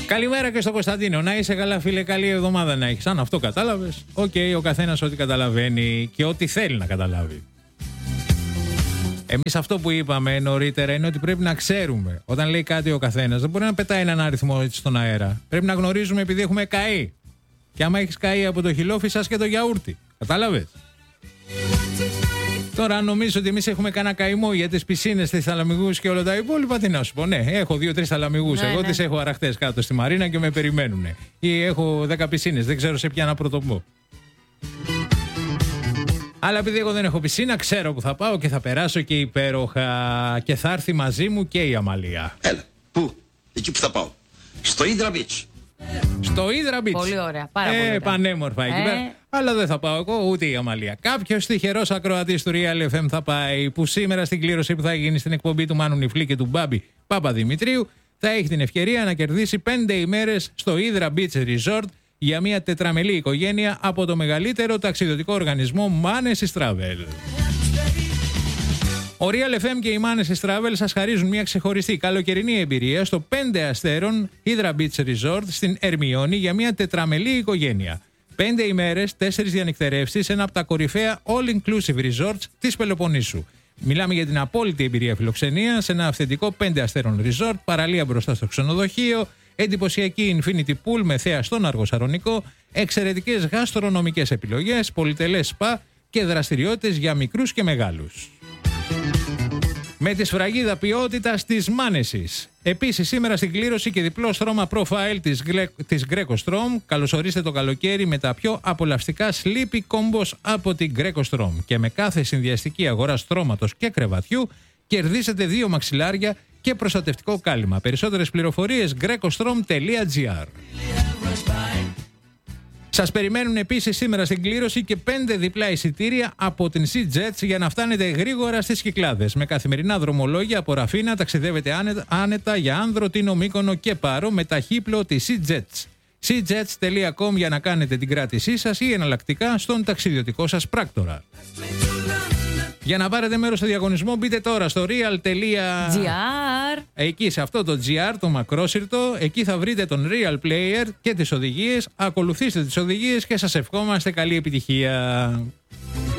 Καλημέρα και στο Κωνσταντίνο. Να είσαι καλά, φίλε. Καλή εβδομάδα να έχεις. Αν αυτό κατάλαβες, ο καθένας ό,τι καταλαβαίνει και ό,τι θέλει να καταλάβει. Εμείς αυτό που είπαμε νωρίτερα είναι ότι πρέπει να ξέρουμε. Όταν λέει κάτι ο καθένας, δεν μπορεί να πετάει έναν αριθμό έτσι στον αέρα. Πρέπει να γνωρίζουμε επειδή έχουμε καεί. Και άμα έχεις καεί από το χιλόφι σας και το γιαούρτι. Κατάλαβες. Τώρα, αν νομίζω ότι εμείς έχουμε κανένα καημό για τις πισίνες, τις θαλαμιγούς και όλα τα υπόλοιπα, τι να σου πω. Ναι, έχω 2-3 θαλαμιγούς. Εγώ τις έχω αραχτές κάτω στη Μαρίνα και με περιμένουν. Ή έχω 10 πισίνες, δεν ξέρω σε ποια να πρωτοπώ. Αλλά επειδή εγώ δεν έχω πισίνα, ξέρω που θα πάω και θα περάσω και υπέροχα. Και θα έρθει μαζί μου και η Αμαλία. Έλα, πού? Εκεί που θα πάω. Στο Hydra Beach. Στο Hydra Beach. Πολύ ωραία, πάρα πολύ ωραία. Πανέμορφα εκεί πέρα. Αλλά δεν θα πάω εγώ ούτε η Αμαλία. Κάποιος τυχερός ακροατής του Real FM θα πάει, που σήμερα στην κλήρωση που θα γίνει στην εκπομπή του Μάνου Νιφλή και του Μπάμπη Παπαδημητρίου θα έχει την ευκαιρία να κερδίσει 5 ημέρες στο Hydra Beach Resort για μια τετραμελή οικογένεια από το μεγαλύτερο ταξιδιωτικό οργανισμό Manesis Travel. Ο Real FM και οι Manesis Travel σας χαρίζουν μια ξεχωριστή καλοκαιρινή εμπειρία στο 5 αστέρων Hydra Beach Resort στην Ερμιόνη για μια τετραμελή οικογένεια. 5 ημέρες, 4 διανυκτερεύσεις, ένα από τα κορυφαία all-inclusive resorts της Πελοποννήσου. Μιλάμε για την απόλυτη εμπειρία φιλοξενία σε ένα αυθεντικό 5 αστέρων resort, παραλία μπροστά στο ξενοδοχείο, εντυπωσιακή infinity pool με θέα στον Αργοσαρονικό, εξαιρετικές γαστρονομικές επιλογές, πολυτελές σπα και δραστηριότητες για μικρούς και μεγάλους. Με τη σφραγίδα ποιότητας της Manesis. Επίσης, σήμερα στην κλήρωση και διπλό στρώμα profile της Greco Strom. Καλωσορίστε το καλοκαίρι με τα πιο απολαυστικά sleepy combos από την Greco Strom. Και με κάθε συνδυαστική αγορά στρώματος και κρεβατιού, κερδίσετε 2 μαξιλάρια και προστατευτικό κάλυμα. Περισσότερες πληροφορίες grecostrom.gr. Σας περιμένουν επίσης σήμερα στην κλήρωση και 5 διπλά εισιτήρια από την SeaJets για να φτάνετε γρήγορα στις Κυκλάδες. Με καθημερινά δρομολόγια από Ραφίνα ταξιδεύετε άνετα για Άνδρο, Τίνο, Μύκονο και Πάρο με ταχύπλο τη SeaJets. SeaJets.com για να κάνετε την κράτησή σας ή εναλλακτικά στον ταξιδιωτικό σας πράκτορα. Για να πάρετε μέρος στο διαγωνισμό μπείτε τώρα στο real.gr. Εκεί σε αυτό το GR, το μακρόσυρτο, εκεί θα βρείτε τον Real Player και τις οδηγίες. Ακολουθήστε τις οδηγίες και σας ευχόμαστε καλή επιτυχία.